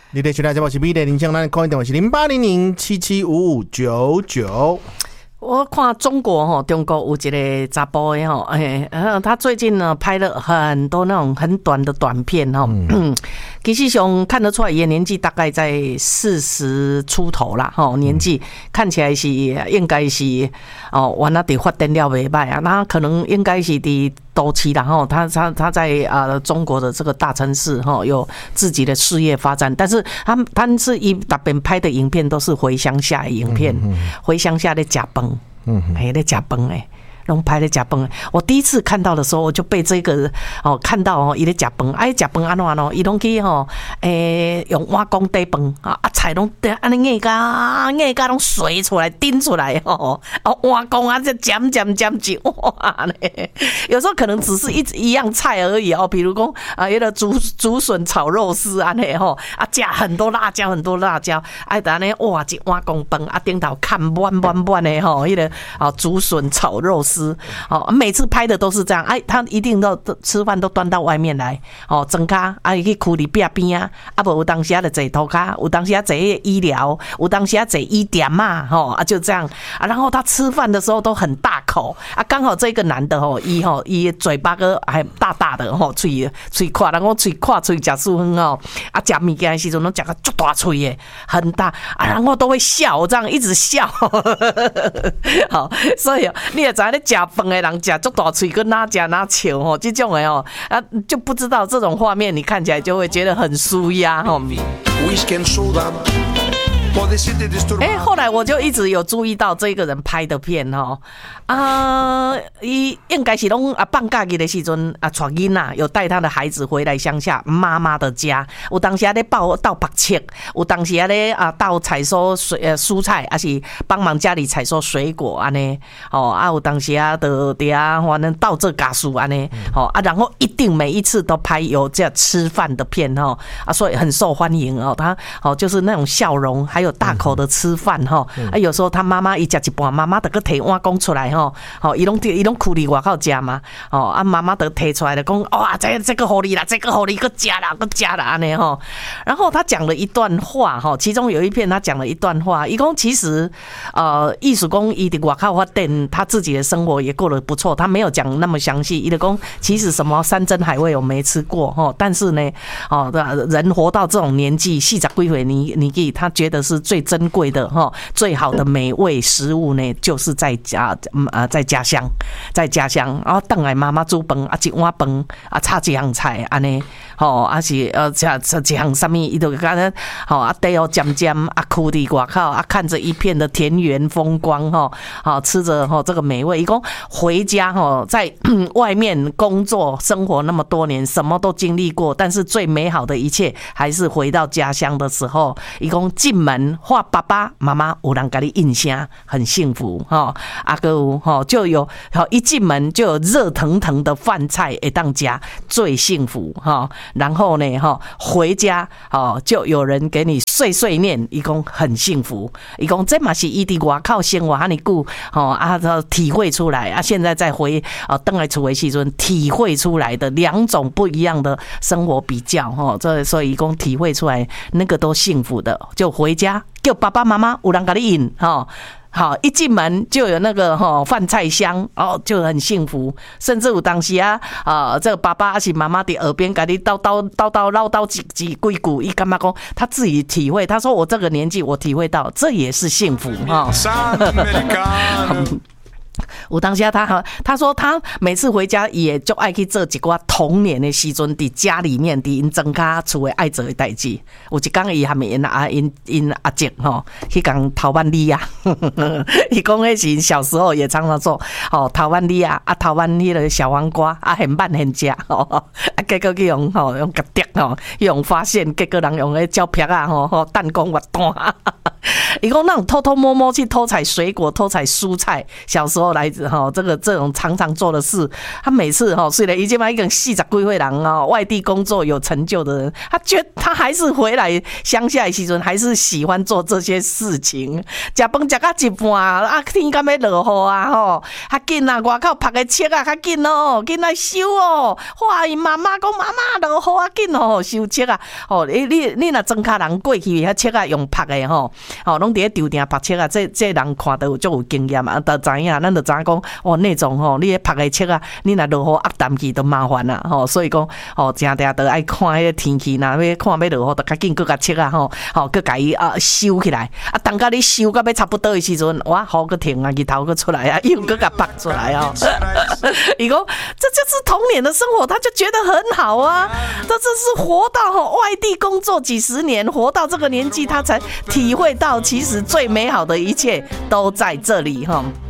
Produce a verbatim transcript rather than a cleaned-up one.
你的收听节目是美丽人生，咱的 call 电话是零八零零七七五五九九。 我看中国哈，中国有一个查甫的哈，哎，他最近呢拍了很多那种很短的短片哈，嗯，其实上看得出来，也年纪大概在四十出头啦，哈，年纪看起来是应该是哦，完了得发展了袂歹啊，那可能应该是伫都市啦哈，他他他在啊中国的这个大城市哈有自己的事业发展，但是他他是一大边拍的影片都是回乡下的影片，回乡下的吃饭。嗯，哎，在吃饭哎，拢拍在吃饭。我第一次看到的时候，我就被这个哦看到哦，伊在吃饭，哎，吃饭安怎喏？伊拢去吼，诶，用碗公底饭啊，啊菜拢安尼硬甲硬甲拢水出来、顶出来吼，啊碗公啊，这尖尖尖尖哇嘞！有时候可能只是一一样菜而已哦，比如讲啊，一个竹竹笋炒肉丝安尼吼，啊加很多辣椒，很多辣椒，哎，等呢哇，一碗公饭啊，顶头看满满满的吼，迄个啊竹笋炒肉丝，哦，每次拍的都是这样，哎，他一定都吃饭都端到外面来，哦，装卡啊，去库里边边啊，啊不有当时啊就坐涂骹，有当时啊坐医疗，有当时啊坐医店嘛，吼啊就这样啊，然后他吃饭的时候都很大口啊，刚好这个男的吼，伊吼伊嘴巴个还大大的吼，嘴嘴夸，然后嘴夸嘴食素很哦，啊食物件的时阵拢食个足大嘴的，很大啊，然后都会笑，这样一直笑，好，所以你也知道咧食饭的人食足大嘴，跟哪食哪笑吼，这种的哦啊就不知道这种画面，你看起来就会觉得很舒压吼。哎、欸，后来我就一直有注意到这个人拍的片哦，啊，伊应该是拢啊放假日的时阵啊，带囡仔有带他的孩子回来乡下妈妈的家，有当时啊咧报倒白切，有当时啊咧啊倒采收水呃蔬菜，还是帮忙家里采收水果安尼，哦啊有当时啊的伫啊反正倒这家事安尼，哦啊然后一定每一次都拍有这吃饭的片哦，啊所以很受欢迎哦，他哦就是那种笑容还有。大口的吃饭哈，啊，有时候他妈妈一吃一半，妈妈就个摕碗公出来哈，哦，伊拢伊拢苦里外口食嘛，哦，啊，妈妈就摕出来的讲，哇，这这个好你啦，这个好你个加啦，个加啦安尼哈。然后他讲了一段话哈，其中有一片他讲了一段话，伊讲其实呃，艺术工伊的外口发展，他自己的生活也过得不错，他没有讲那么详细，伊的讲其实什么山珍海味我没吃过哈，但是呢，哦，人活到这种年纪，四十几岁你你给他觉得是。最珍贵的哈，最好的美味食物呢，就是在家啊，在家乡，在家乡，然后等来妈妈煮饭啊，一碗饭啊，炒一样菜安尼，吼，啊是呃，吃吃一样什么，伊就讲咧，吼啊，地哦尖尖啊，哭伫外口啊，看着一片的田园风光哈，好吃着哈这个美味，伊讲回家哈，在外面工作生活那么多年，什么都经历过，但是最美好的一切还是回到家乡的时候，伊讲进门。画爸爸妈妈有人给你印象很幸福哈，啊个有哈就有一进门就有热腾腾的饭菜会当家最幸福哈，然后呢哈回家哦就有人给你碎碎念，伊讲很幸福，伊讲这嘛是伊伫外口生活哈尼久哦啊体会出来啊，现在再回啊登来厝的时阵体会出来的两种不一样的生活比较哈，这所以伊讲体会出来那个都幸福的，就回家。叫爸爸妈妈有人给你引哈，好一进门就有那个哈饭菜香哦，就很幸福。甚至有当时啊啊，这个爸爸还是妈妈的耳边给你叨叨叨叨唠叨几几句句，一干嘛讲他自己体会，他说我这个年纪我体会到这也是幸福哈。有当时他他说他每次回家也就爱去做一寡童年的时阵伫家里面伫因庄卡厝的爱做的代志。有一天伊含因阿因因阿姐吼去讲陶万里啊，伊讲迄时小时候也常常做哦陶万里啊啊陶万迄个小黄瓜啊很慢很食吼，啊结果去用吼用夹掉吼用发现，结果人用迄胶片啊吼吼弹弓活弹。 伊讲那种偷偷摸摸去偷采水果、偷采蔬菜，小时候来自哈这个这种常常做的事，他每次哈虽然已经嘛一个四十几岁人哦，外地工作有成就的人，他觉得他还是回来乡下的时阵，还是喜欢做这些事情。食饭食到一半啊，天敢要落雨啊吼，较紧啊，外口拍个车啊，较紧哦，紧来收哦。哇，伊妈妈讲妈妈落雨啊，紧哦，收车啊。哦，你你你若庄脚人过去，遐车啊用拍的吼，哦，拢伫咧丢定拍车啊，这这人看到就有经验啊，都知影，咱就知影讲哦，那种吼，你咧拍个车啊，你若落雨压淡去都麻烦啦，吼，所以讲哦，正定都爱看迄个天气，若要看要落雨，就较紧，搁甲车啊吼，吼，搁甲伊啊收起来，啊，等甲你收到要差不多的时阵，哇，雨搁停啊，日头搁出来啊，又搁甲拔出来哦。伊讲这就是童年的生活，他就觉得很好啊。这这是活到外地工作几十年，活到这个年纪，他才体会到其实最美好的一切都在这里哈。